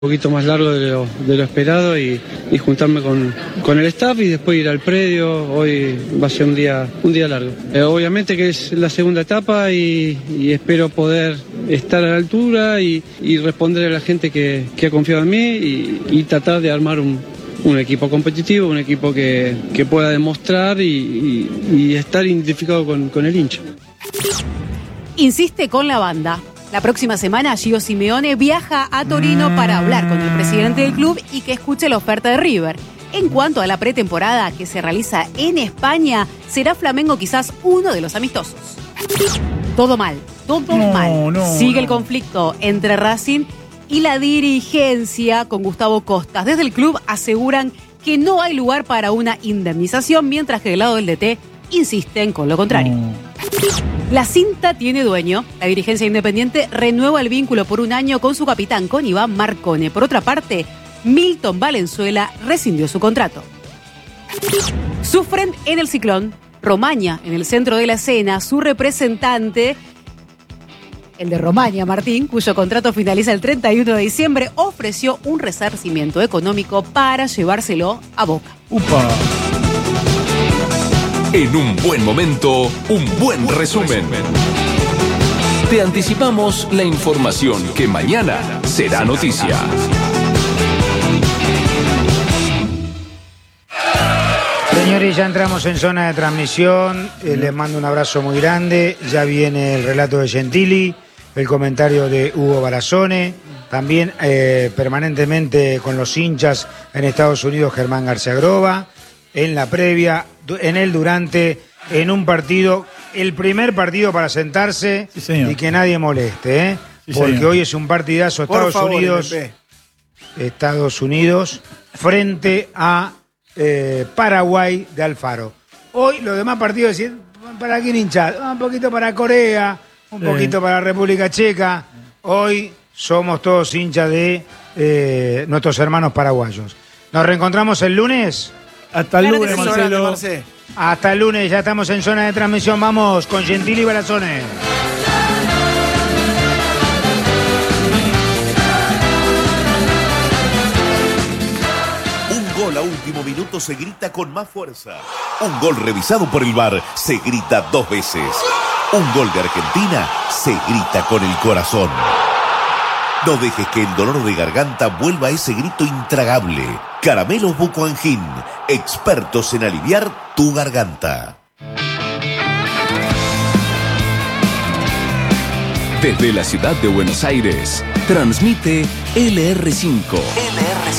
Un poquito más largo de lo esperado y juntarme con el staff y después ir al predio. Hoy va a ser un día largo. Obviamente que es la segunda etapa y espero poder estar a la altura y responder a la gente que ha confiado en mí y tratar de armar un equipo competitivo, un equipo que pueda demostrar y estar identificado con el hincha. Insiste con la banda. La próxima semana Gio Simeone viaja a Torino para hablar con el presidente del club y que escuche la oferta de River. En cuanto a la pretemporada que se realiza en España, será Flamengo quizás uno de los amistosos. Todo mal. Sigue el conflicto entre Racing y la dirigencia con Gustavo Costas. Desde el club aseguran que no hay lugar para una indemnización, mientras que del lado del DT insisten con lo contrario. La cinta tiene dueño. La dirigencia independiente renueva el vínculo por un año con su capitán, con Iván Marcone. Por otra parte, Milton Valenzuela rescindió su contrato. Sufren en el Ciclón. Romaña, en el centro de la escena, su representante, el de Romaña, Martín, cuyo contrato finaliza el 31 de diciembre, ofreció un resarcimiento económico para llevárselo a Boca. ¡Upa! En un buen momento, un buen resumen. Te anticipamos la información que mañana será noticia. Señores, ya entramos en zona de transmisión. Les mando un abrazo muy grande. Ya viene el relato de Gentili, el comentario de Hugo Barazone. También permanentemente con los hinchas en Estados Unidos, Germán García Groba. En la previa, en el durante, en un partido, el primer partido para sentarse y que nadie moleste, porque señor, hoy es un partidazo. Estados Unidos frente a Paraguay de Alfaro. Hoy los demás partidos decían, ¿para quién hinchar? Un poquito para Corea, un poquito para República Checa. Hoy somos todos hinchas de nuestros hermanos paraguayos. Nos reencontramos el lunes. Hasta el lunes, Marcelo. Hasta el lunes, ya estamos en zona de transmisión. Vamos con Gentili y Barazone. Un gol a último minuto se grita con más fuerza. Un gol revisado por el VAR se grita 2 veces. Un gol de Argentina se grita con el corazón. No dejes que el dolor de garganta vuelva a ese grito intragable. Caramelos Bucoangin, expertos en aliviar tu garganta. Desde la ciudad de Buenos Aires, transmite LR5.